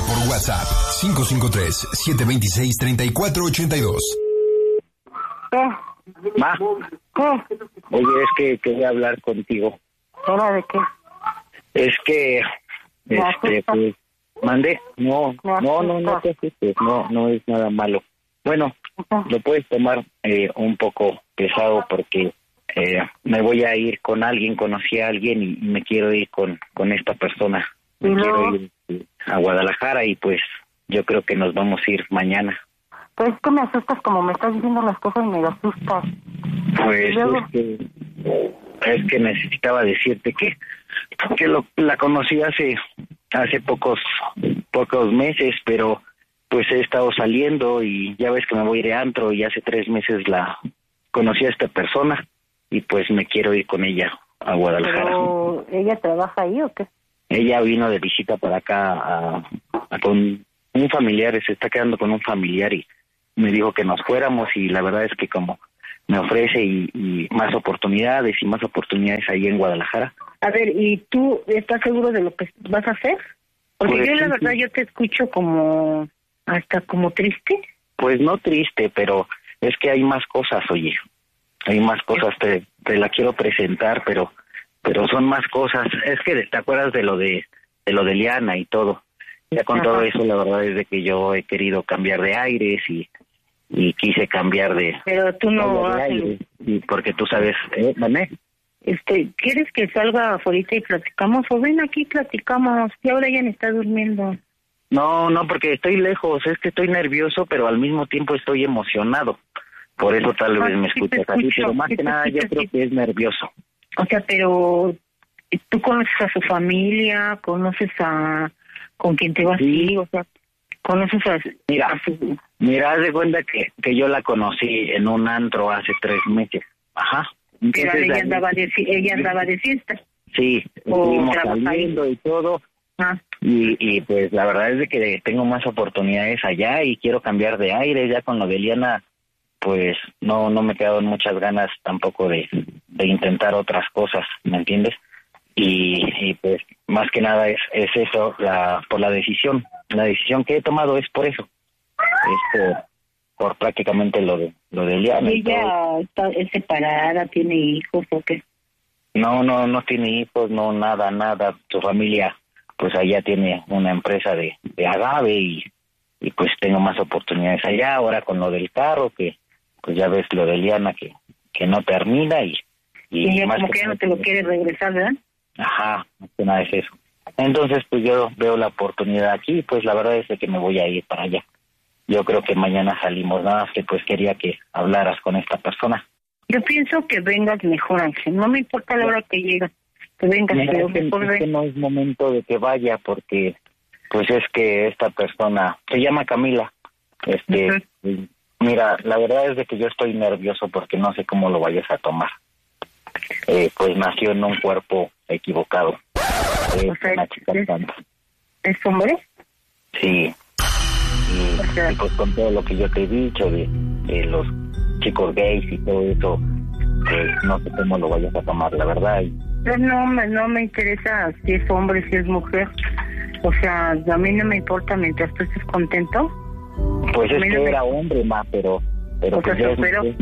por WhatsApp 553-726-3482. Ma, oye, es que quería hablar contigo. ¿Hora de qué? Es que, pues, mandé. No te asustes, no es nada malo. Bueno, lo puedes tomar un poco pesado porque me voy a ir con alguien, conocí a alguien y me quiero ir con esta persona. Me quiero ir a Guadalajara y pues yo creo que nos vamos a ir mañana. Pues es que me asustas como me estás diciendo las cosas y me asustas. Pues es que necesitaba decirte que la conocí hace pocos meses, pero pues he estado saliendo y ya ves que me voy de antro y hace 3 meses la conocí a esta persona y pues me quiero ir con ella a Guadalajara. ¿Pero ella trabaja ahí o qué? Ella vino de visita para acá con un familiar, se está quedando con un familiar y me dijo que nos fuéramos y la verdad es que como me ofrece y más oportunidades ahí en Guadalajara. A ver, ¿y tú estás seguro de lo que vas a hacer? Porque pues, yo la verdad yo te escucho como hasta como triste. Pues no triste, pero es que hay más cosas, oye. Hay más cosas, te la quiero presentar, pero son más cosas. Es que te acuerdas de lo de Liana y todo. Ya con todo eso, la verdad es de que yo he querido cambiar de aires y quise cambiar de... Pero tú no de aires, y porque tú sabes, ¿vale? ¿Quieres que salga afuera y platicamos? O ven aquí, platicamos. Y ahora ella está durmiendo. No, porque estoy lejos, es que estoy nervioso, pero al mismo tiempo estoy emocionado. Por eso tal vez me escuchas así, pero más que nada yo creo que es nervioso. O sea, pero tú conoces a su familia, conoces con quién te vas a ir, o sea, conoces a su... Mira, haz de cuenta que yo la conocí en un antro hace 3 meses. Ajá. Entonces, pero ella andaba de fiesta. Sí, estuvimos saliendo y todo. Y pues la verdad es de que tengo más oportunidades allá y quiero cambiar de aire. Ya con lo de Liana, pues no me quedaron muchas ganas tampoco de intentar otras cosas, ¿me entiendes? Y pues más que nada es eso, por la decisión que he tomado es por eso, por prácticamente lo de Liana. ¿Y ella es separada, tiene hijos o qué? No tiene hijos, no, nada. Su familia pues allá tiene una empresa de agave y pues tengo más oportunidades allá. Ahora con lo del carro, que pues ya ves lo de Liana que no termina y ella más como que ya no te lo quiere regresar, ¿verdad? Ajá, más que nada es eso. Entonces pues yo veo la oportunidad aquí, pues la verdad es de que me voy a ir para allá. Yo creo que mañana salimos, nada más que pues quería que hablaras con esta persona. Yo pienso que vengas mejor, Ángel, no me importa la hora que llegas, que vengas, pero mejor es que no es momento de que vaya porque pues es que esta persona se llama Camila. Mira, la verdad es de que yo estoy nervioso porque no sé cómo lo vayas a tomar. Pues nació en un cuerpo equivocado. O sea, una chica trans. ¿Es hombre? Sí. Y pues con todo lo que yo te he dicho de los chicos gays y todo eso, pues no sé cómo lo vayas a tomar, la verdad. Pues no me interesa si es hombre, si es mujer. O sea, a mí no me importa mientras tú estés contento. Pues es que era hombre, pero pues ya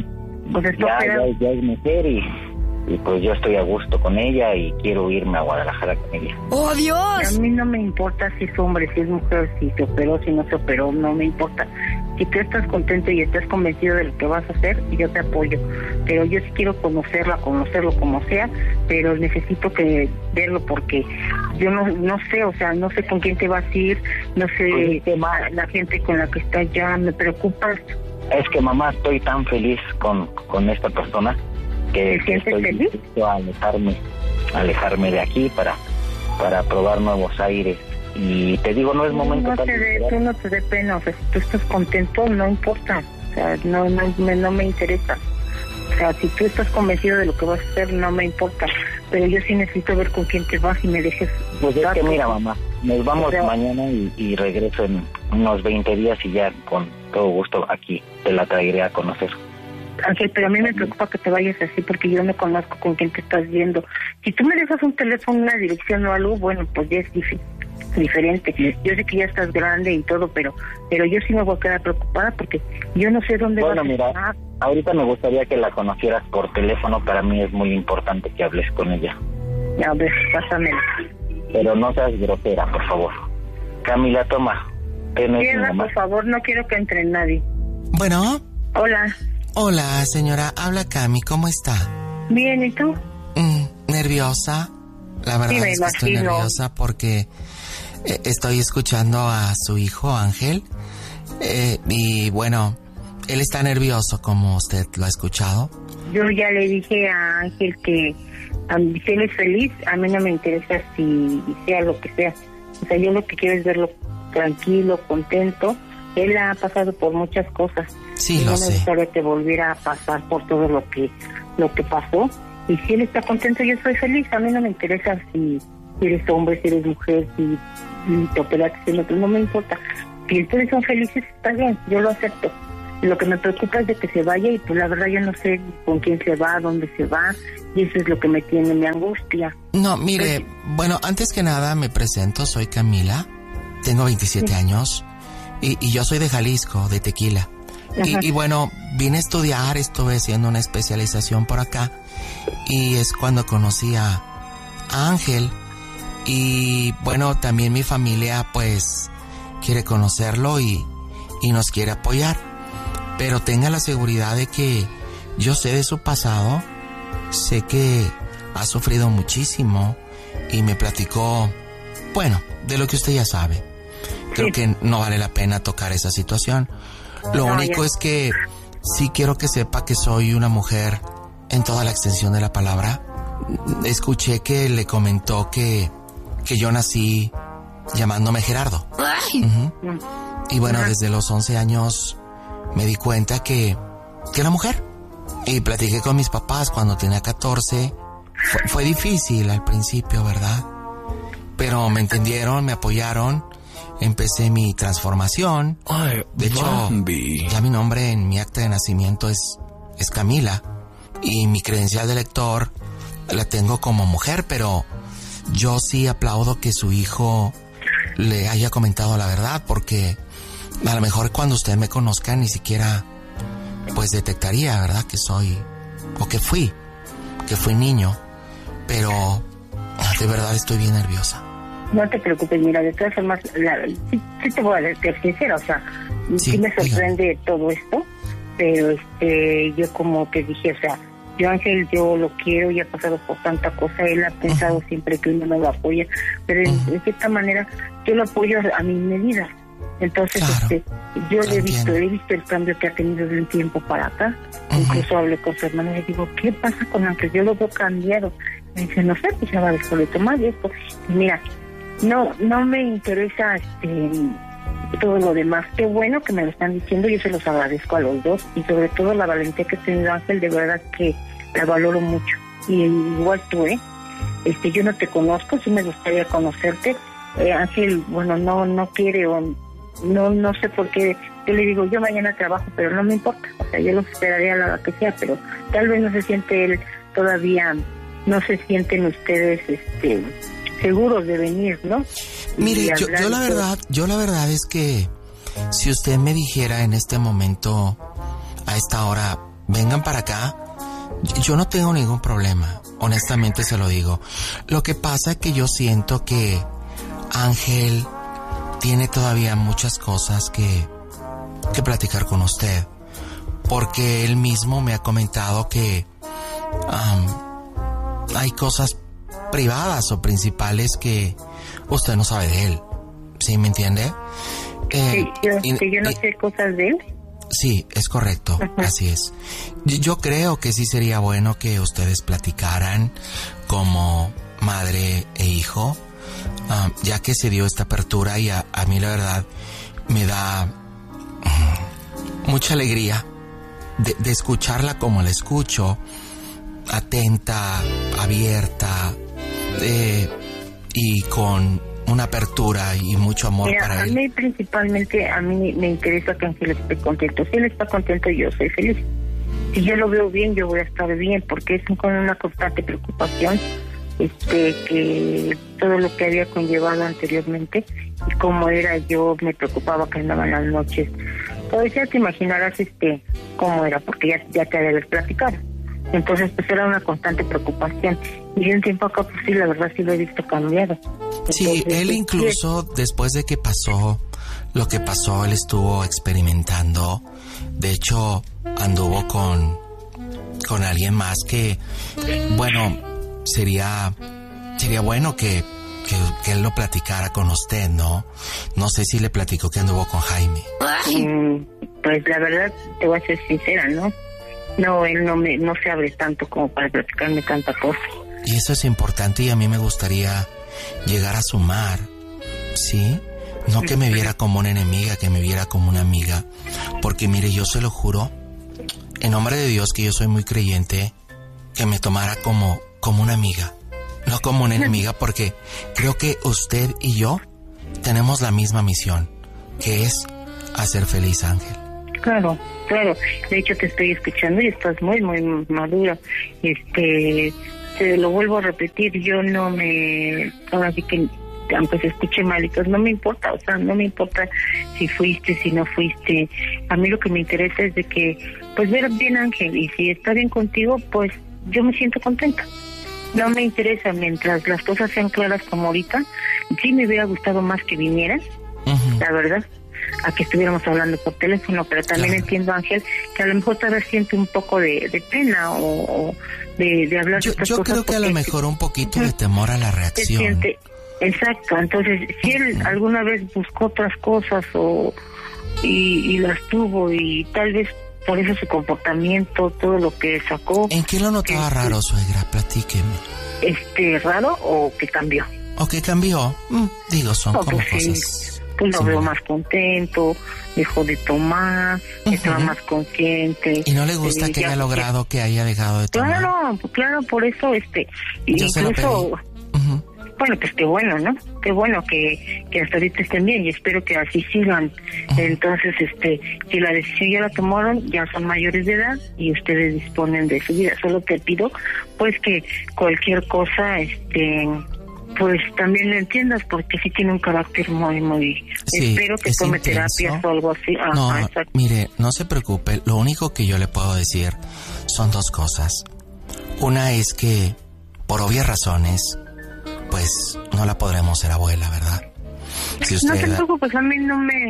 es mujer y pues yo estoy a gusto con ella y quiero irme a Guadalajara con ella. ¡Oh, Dios! A mí no me importa si es hombre, si es mujer, si se operó, si no se operó, no me importa. Si tú estás contento y estás convencido de lo que vas a hacer, yo te apoyo. Pero yo sí quiero conocerlo como sea, pero necesito que verlo porque yo no sé, o sea, no sé con quién te vas a ir, no sé la gente con la que estás ya, me preocupas. Es que mamá, estoy tan feliz con esta persona que estoy dispuesto a alejarme de aquí para probar nuevos aires. Y te digo, no es momento... Tú no te dé pena, o sea, si tú estás contento, no importa, o sea, no me interesa. O sea, si tú estás convencido de lo que vas a hacer, no me importa, pero yo sí necesito ver con quién te vas y me dejes... Pues es que mira, mamá, nos vamos mañana y regreso en unos 20 días y ya con todo gusto aquí te la traeré a conocer. Ángel, pero a mí me preocupa que te vayas así porque yo no conozco con quién te estás viendo. Si tú me dejas un teléfono, una dirección o algo, bueno, pues ya es difícil. diferente. Yo sé que ya estás grande y todo, pero yo sí me voy a quedar preocupada porque yo no sé dónde vas a mira, estar. Ahorita me gustaría que la conocieras por teléfono. Para mí es muy importante que hables con ella. A ver, pásamela. Pero no seas grosera, por favor. Camila, toma. Cierra, por favor, no quiero que entre nadie. Bueno. Hola. Hola, señora. Habla Cami, ¿cómo está? Bien, ¿y tú? ¿Nerviosa? La verdad sí, es que estoy nerviosa porque estoy escuchando a su hijo, Ángel. Y bueno, él está nervioso, como usted lo ha escuchado. Yo ya le dije a Ángel que si él es feliz, a mí no me interesa si sea lo que sea. O sea, yo lo que quiero es verlo tranquilo, contento. Él ha pasado por muchas cosas. Sí, y lo no sé. me gustaría que volviera a pasar por todo lo que pasó. Y si él está contento, yo soy feliz. A mí no me interesa si eres hombre, si eres mujer, si te operaste, no me importa. Si ustedes son felices, está bien, yo lo acepto. Lo que me preocupa es de que se vaya y pues la verdad yo no sé con quién se va, dónde se va, y eso es lo que me angustia. No, mire, bueno, antes que nada me presento, soy Camila, tengo 27 años y yo soy de Jalisco, de Tequila. Y bueno, vine a estudiar, estuve haciendo una especialización por acá y es cuando conocí a Ángel y bueno, también mi familia pues quiere conocerlo y nos quiere apoyar. Pero tenga la seguridad de que yo sé de su pasado, sé que ha sufrido muchísimo y me platicó, bueno, de lo que usted ya sabe. Creo que no vale la pena tocar esa situación. Lo único es que sí quiero que sepa que soy una mujer en toda la extensión de la palabra. Escuché que le comentó que yo nací llamándome Gerardo. Y bueno, desde los 11 años me di cuenta que era mujer. Y platiqué con mis papás cuando tenía 14. Fue difícil al principio, ¿verdad? Pero me entendieron, me apoyaron. Empecé mi transformación. De hecho, ya mi nombre en mi acta de nacimiento es Camila. Y mi credencial de lector la tengo como mujer, pero yo sí aplaudo que su hijo le haya comentado la verdad, porque a lo mejor cuando usted me conozca ni siquiera pues detectaría, ¿verdad? Que soy, o que fui niño, pero de verdad estoy bien nerviosa. No te preocupes, mira, de todas formas, sí te voy a ser sincera, o sea, sí me sorprende todo esto, pero yo como te dije, o sea, yo Ángel, yo lo quiero y ha pasado por tanta cosa, él ha pensado siempre que uno no lo apoya, pero de cierta manera yo lo apoyo a mi medida. Entonces, claro, yo he visto el cambio que ha tenido de un tiempo para acá. Incluso hablé con su hermano y le digo, ¿qué pasa con Ángel? Yo lo veo cambiado. Me dice, no sé, pues ya va a dejar de tomar esto. Y mira, no me interesa todo lo demás. Qué bueno que me lo están diciendo, yo se los agradezco a los dos. Y sobre todo la valentía que ha tenido Ángel, de verdad que la valoro mucho. Y igual tú, yo no te conozco, sí me gustaría conocerte. Ángel, bueno, no quiere o no sé por qué. Yo le digo, yo mañana trabajo, pero no me importa, o sea, yo lo esperaría a la hora que sea, pero tal vez no se siente él todavía, no se sienten ustedes seguros de venir, ¿no? Mire, yo la verdad es que si usted me dijera en este momento, a esta hora, vengan para acá, yo no tengo ningún problema, honestamente se lo digo. Lo que pasa es que yo siento que Ángel tiene todavía muchas cosas que platicar con usted, porque él mismo me ha comentado que hay cosas privadas o principales que usted no sabe de él, ¿sí me entiende? Yo no sé cosas de él. Sí, es correcto, así es. Yo creo que sí sería bueno que ustedes platicaran como madre e hijo, ya que se dio esta apertura y a mí la verdad me da mucha alegría de escucharla como la escucho, atenta, abierta, y con una apertura y mucho amor. Mira, para él. A mí principalmente, a mí me interesa que Ángel esté contento. Si él está contento, yo soy feliz. Si yo lo veo bien, yo voy a estar bien, porque es con una constante preocupación que todo lo que había conllevado anteriormente y cómo era, yo me preocupaba que andaban las noches. Pues ya te imaginarás cómo era, porque ya te había de haber platicado. Entonces pues era una constante preocupación, y de un tiempo acá pues sí, la verdad sí lo he visto cambiado. Entonces, sí, él incluso después de que pasó lo que pasó, él estuvo experimentando. De hecho anduvo con alguien más que, bueno, sería bueno que él lo platicara con usted, ¿no? No sé si le platicó que anduvo con Jaime. Pues la verdad te voy a ser sincera, ¿no? No, él no se abre tanto como para platicarme tanta cosa. Y eso es importante, y a mí me gustaría llegar a sumar, ¿sí? No que me viera como una enemiga, que me viera como una amiga. Porque mire, yo se lo juro, en nombre de Dios, que yo soy muy creyente, que me tomara como una amiga, no como una enemiga, porque creo que usted y yo tenemos la misma misión, que es hacer feliz a Ángel. Claro. De hecho te estoy escuchando y estás muy, muy madura. Te lo vuelvo a repetir, yo no me... Ahora sí que, aunque se escuche mal y pues no me importa, o sea, no me importa si fuiste, si no fuiste. A mí lo que me interesa es de que, pues, ver bien a Ángel, y si está bien contigo, pues yo me siento contenta. No me interesa, mientras las cosas sean claras como ahorita. Sí me hubiera gustado más que vinieras, la verdad, a que estuviéramos hablando por teléfono, pero también entiendo, Ángel, que a lo mejor tal vez siente un poco de pena o de hablar de estas cosas. Yo creo que a lo mejor un poquito de temor a la reacción. Exacto, entonces si él alguna vez buscó otras cosas y las tuvo, y tal vez por eso su comportamiento, todo lo que sacó. ¿En qué lo notaba raro, suegra? Platíqueme. ¿Raro o que cambió? ¿O que cambió? Digo, son como pues cosas... Sí. Pues lo veo más contento, dejó de tomar, estaba más consciente. ¿Y no le gusta que haya logrado que haya dejado de tomar? Claro, por eso, Yo se lo pedí. Bueno, pues qué bueno, ¿no? Qué bueno que hasta ahorita estén bien, y espero que así sigan. Entonces, si la decisión ya la tomaron, ya son mayores de edad y ustedes disponen de su vida. Solo te pido, pues, que cualquier cosa, pues también lo entiendas, porque sí tiene un carácter muy, muy... Sí, espero que tome terapias o algo así. No, mire, no se preocupe. Lo único que yo le puedo decir son dos cosas. Una es que, por obvias razones, pues no la podremos ser abuela, ¿verdad? Si usted... No te preocupes, a mí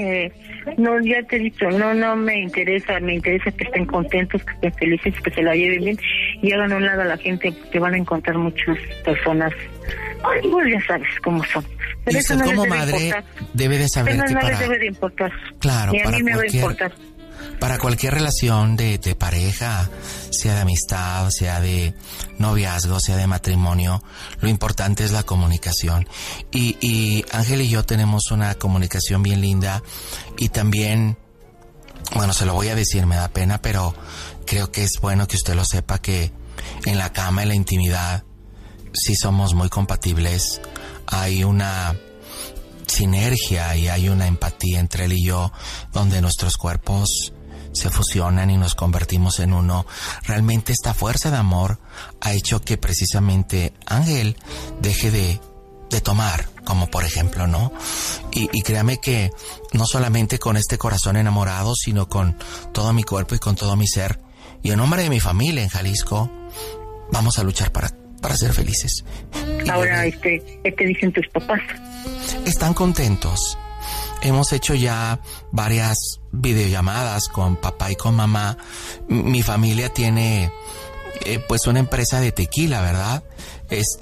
ya te he dicho, no me interesa que estén contentos, que estén felices, que se la lleven bien y hagan a un lado a la gente, porque van a encontrar muchas personas, pues ya sabes cómo son. Pero y usted no como madre debe de saber que no para... les debe de importar. Claro, y a mí me va a importar. Para cualquier relación de pareja, sea de amistad, sea de noviazgo, sea de matrimonio, lo importante es la comunicación. Y Ángel y yo tenemos una comunicación bien linda, y también, bueno, se lo voy a decir, me da pena, pero creo que es bueno que usted lo sepa, que en la cama, en la intimidad, sí somos muy compatibles. Hay una sinergia y hay una empatía entre él y yo, donde nuestros cuerpos se fusionan y nos convertimos en uno. Realmente esta fuerza de amor ha hecho que precisamente Ángel deje de tomar, como por ejemplo, ¿no? Y créame que no solamente con este corazón enamorado, sino con todo mi cuerpo y con todo mi ser, y en nombre de mi familia en Jalisco, vamos a luchar para ser felices. Ahora, ¿qué dicen tus papás? Están contentos. Hemos hecho ya varias videollamadas con papá y con mamá. Mi familia tiene pues una empresa de tequila, ¿verdad? Es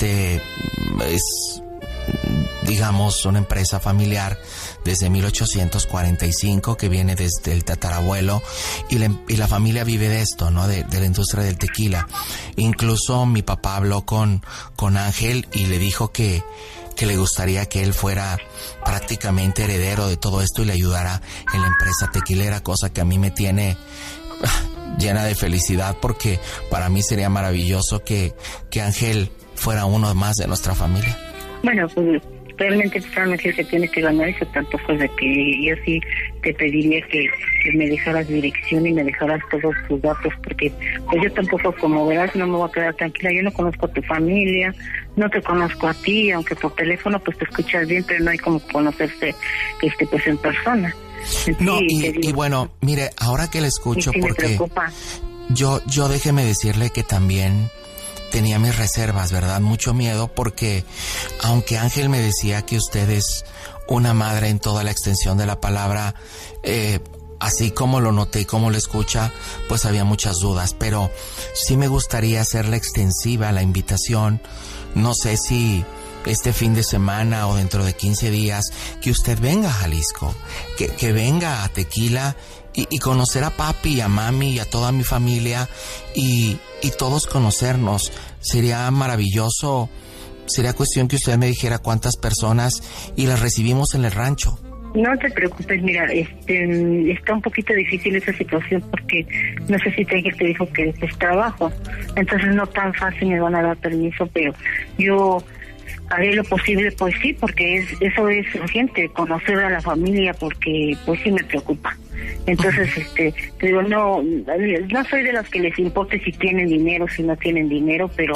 digamos una empresa familiar desde 1845, que viene desde el tatarabuelo, y la familia vive de esto, ¿no? De la industria del tequila. Incluso mi papá habló con Ángel y le dijo que le gustaría que él fuera prácticamente heredero de todo esto y le ayudara en la empresa tequilera, cosa que a mí me tiene llena de felicidad, porque para mí sería maravilloso que Ángel fuera uno más de nuestra familia. Bueno, pues realmente Ángel se tiene que ganar eso, tanto fue de que yo sí te pediría que me dejaras dirección y me dejaras todos tus datos, porque pues yo tampoco, como verás, no me voy a quedar tranquila. Yo no conozco a tu familia, no te conozco a ti, aunque por teléfono pues te escuchas bien, pero no hay como conocerse pues en persona. No, y bueno, mire, ahora que le escucho, sí porque me preocupa. yo déjeme decirle que también tenía mis reservas, ¿verdad? Mucho miedo, porque aunque Ángel me decía que usted es una madre en toda la extensión de la palabra, así como lo noté y como lo escucha, pues había muchas dudas, pero sí me gustaría hacerle extensiva la invitación. No sé si este fin de semana o dentro de 15 días, que usted venga a Jalisco, que venga a Tequila y conocer a papi y a mami y a toda mi familia y todos conocernos. Sería maravilloso. Sería cuestión que usted me dijera cuántas personas y las recibimos en el rancho. No te preocupes, mira, está un poquito difícil esa situación porque no sé si te dijo que es trabajo, entonces no tan fácil me van a dar permiso, pero yo haré lo posible, pues sí, porque eso es urgente, conocer a la familia, porque pues sí me preocupa. Entonces, te digo, no soy de las que les importe si tienen dinero, si no tienen dinero, pero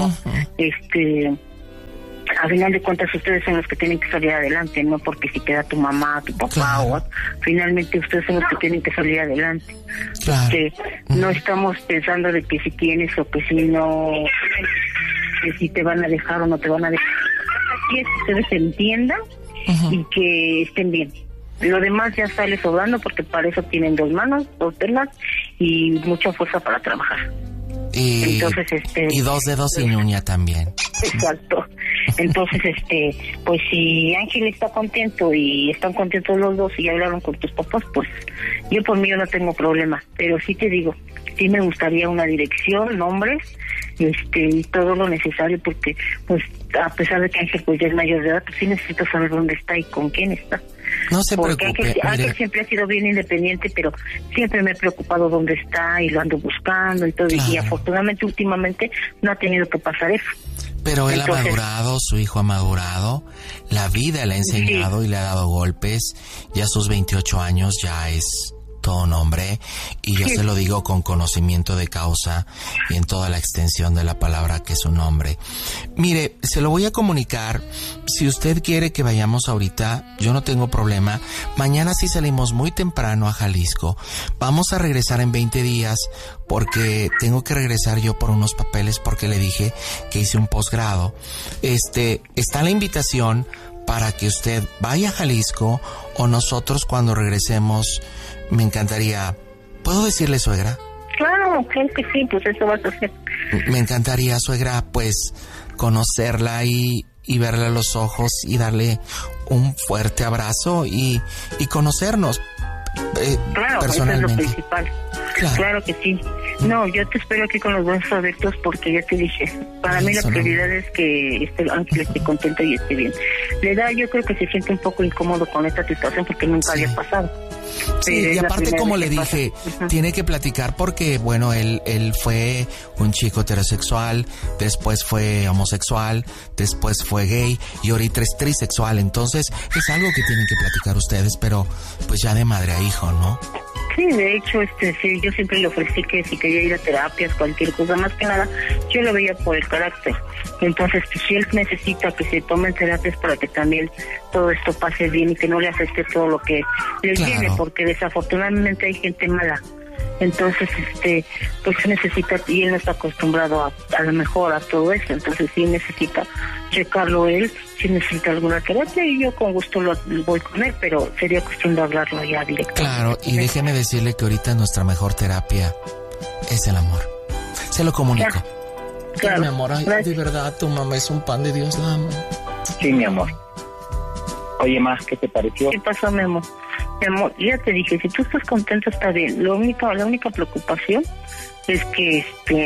a final de cuentas ustedes son los que tienen que salir adelante, no porque si queda tu mamá, tu papá, claro, finalmente ustedes son los que tienen que salir adelante. Claro. No estamos pensando de que si tienes o que si no, que si te van a dejar o no te van a dejar. Aquí es que ustedes entiendan y que estén bien. Lo demás ya sale sobrando porque para eso tienen 2 manos, 2 piernas y mucha fuerza para trabajar. Entonces, y 2 dedos sin uña también. Exacto. Entonces, pues si Ángel está contento y están contentos los dos y ya hablaron con tus papás, pues yo por mí yo no tengo problema. Pero sí te digo, sí me gustaría una dirección, nombres, y todo lo necesario, porque pues a pesar de que Ángel pues ya es mayor de edad, pues sí necesito saber dónde está y con quién está. No se preocupe. Porque Ángel siempre ha sido bien independiente, pero siempre me he preocupado dónde está y lo ando buscando y todo. Claro. Y afortunadamente últimamente no ha tenido que pasar eso. Pero él ha madurado, su hijo ha madurado, la vida le ha enseñado y le ha dado golpes. Ya a sus 28 años ya es todo un hombre, y yo se lo digo con conocimiento de causa y en toda la extensión de la palabra que es un hombre. Mire, se lo voy a comunicar. Si usted quiere que vayamos ahorita, yo no tengo problema. Mañana sí salimos muy temprano a Jalisco. Vamos a regresar en 20 días porque tengo que regresar yo por unos papeles, porque le dije que hice un posgrado. Está la invitación para que usted vaya a Jalisco, o nosotros cuando regresemos. Me encantaría. ¿Puedo decirle, suegra? Claro que sí, pues eso vas a hacer. Me encantaría, suegra, pues conocerla y verle a los ojos y darle un fuerte abrazo y conocernos claro, personalmente. Eso es lo principal. Claro que sí. No, yo te espero aquí con los brazos abiertos, porque ya te dije, para mí la prioridad es que Ángel esté contento y esté bien. Yo creo que se siente un poco incómodo con esta situación porque nunca había pasado. Sí, y aparte, como le dije, tiene que platicar porque, bueno, él fue un chico heterosexual, después fue homosexual, después fue gay y ahorita es trisexual. Entonces, es algo que tienen que platicar ustedes, pero pues ya de madre a hijo, ¿no? Sí, de hecho, sí, yo siempre le ofrecí que si quería ir a terapias, cualquier cosa, más que nada, yo lo veía por el carácter. Entonces, si él necesita que se tomen terapias para que también todo esto pase bien y que no le afecte todo lo que le viene, porque desafortunadamente hay gente mala. Entonces, pues necesita, y él no está acostumbrado a lo mejor a todo eso, entonces sí necesita checarlo él, si necesita alguna terapia, y yo con gusto voy con él, pero sería cuestión de hablarlo ya directamente. Claro, y déjeme decirle que ahorita nuestra mejor terapia es el amor. Se lo comunico. Claro. Mi amor, ay, de verdad, tu mamá es un pan de Dios, la amo. Sí, mi amor. Oye, Ma, ¿qué te pareció? ¿Qué pasó, mi amor? Mi amor, ya te dije, si tú estás contento está bien. La única preocupación es que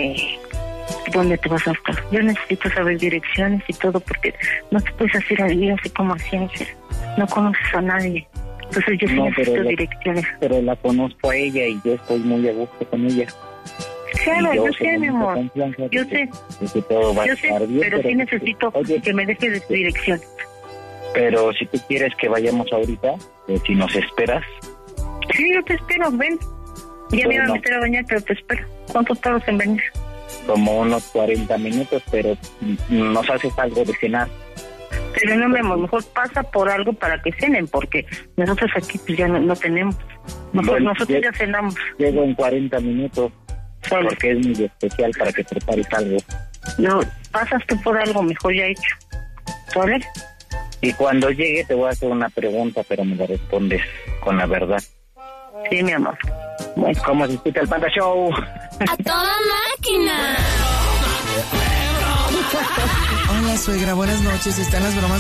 ¿dónde te vas a buscar? Yo necesito saber direcciones y todo, porque no te puedes hacer ahí así como a ciencia. No conoces a nadie. Entonces yo sí necesito direcciones. Pero la conozco a ella y yo estoy muy a gusto con ella. Claro, yo sé, mi amor. Yo sé. Yo sé, pero sí necesito que me dejes dirección. Pero si tú quieres que vayamos ahorita, si nos esperas, Sí, yo te espero, ven. Ya me iba a meter a bañar, pero te espero. ¿Cuánto tardas en venir? Como unos 40 minutos, pero nos haces algo de cenar. Pero no, mi amor, mejor pasa por algo para que cenen, porque nosotros aquí pues ya no tenemos. Nosotros ya cenamos. Llego en 40 minutos, ¿sale? Porque es muy especial para que prepares algo. No, pasas tú por algo mejor ya hecho. ¿Sale? Y cuando llegue te voy a hacer una pregunta, pero me la respondes con la verdad. Sí, mi amor. Bueno, ¿cómo se escucha el Panda Show? ¡A toda máquina! Hola, suegra, buenas noches. ¿Están las bromas